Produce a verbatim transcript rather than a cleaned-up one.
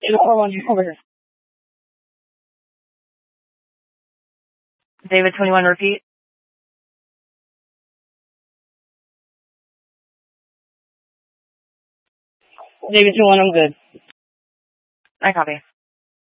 Hold on, over here. David twenty-one, repeat. David twenty-one, I'm good. I copy.